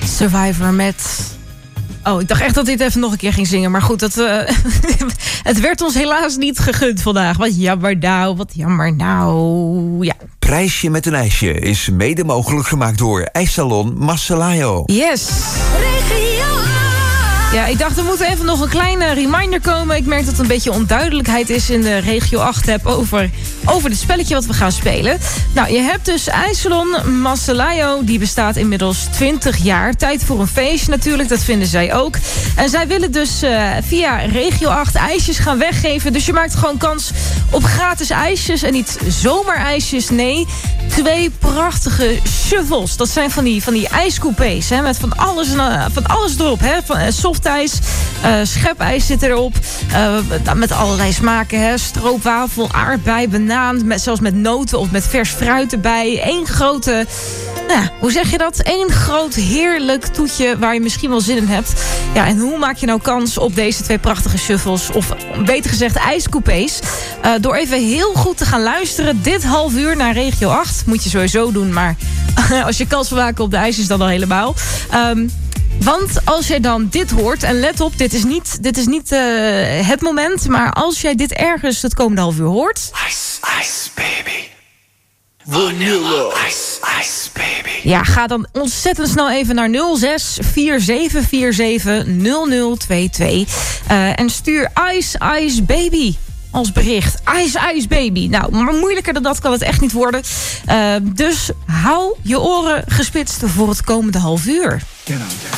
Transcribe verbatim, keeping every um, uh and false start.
Survivor met... Oh, ik dacht echt dat hij het even nog een keer ging zingen. Maar goed, dat, uh, het werd ons helaas niet gegund vandaag. Wat jammer nou, wat jammer nou. Ja. Prijsje met een ijsje is mede mogelijk gemaakt door ijssalon Marcelaio. Yes. Ja, ik dacht er moet even nog een kleine reminder komen. Ik merk dat er een beetje onduidelijkheid is in de Regio acht-app over, over het spelletje wat we gaan spelen. Nou, je hebt dus ijssalon Marcelaio. Die bestaat inmiddels twintig jaar. Tijd voor een feestje natuurlijk, dat vinden zij ook. En zij willen dus uh, via Regio acht ijsjes gaan weggeven. Dus je maakt gewoon kans op gratis ijsjes. En niet zomaar ijsjes, nee. Twee prachtige shovels. Dat zijn van die, van die ijscoupés, hè, met van alles, uh, van alles erop. Hè, van uh, softijs, uh, schepijs zit erop. Uh, met allerlei smaken. Hè, stroopwafel, aardbei, banaan. Met, zelfs met noten of met vers fruit erbij. Eén grote... Nou, hoe zeg je dat? Eén groot heerlijk toetje waar je misschien wel zin in hebt. Ja, en hoe maak je nou kans op deze twee prachtige shuffles? Of beter gezegd ijscoupés. Uh, door even heel goed te gaan luisteren. Dit half uur naar Regio acht. Moet je sowieso doen, maar als je kans wil maken op de ijsjes dan al helemaal. Um, Want als jij dan dit hoort, en let op, dit is niet, dit is niet uh, het moment... maar als jij dit ergens het komende half uur hoort... Ice, ice, baby. Vanilla. Ice, ice, baby. Ja, ga dan ontzettend snel even naar nul zes vier zeven vier zeven nul nul twee twee. Uh, en stuur Ice, Ice, baby als bericht. Ice, Ice, baby. Nou, maar moeilijker dan dat kan het echt niet worden. Uh, dus hou je oren gespitst voor het komende half uur.